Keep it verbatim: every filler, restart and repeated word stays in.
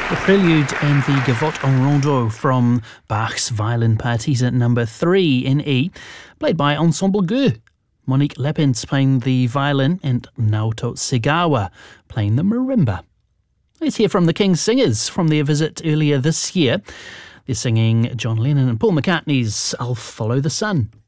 The prelude and the Gavotte en Rondeau from Bach's Violin Partita number three in E, played by Ensemble Gueux. Monique Lepins playing the violin and Naoto Segawa playing the marimba. Let's hear from the King's Singers from their visit earlier this year. They're singing John Lennon and Paul McCartney's I'll Follow the Sun.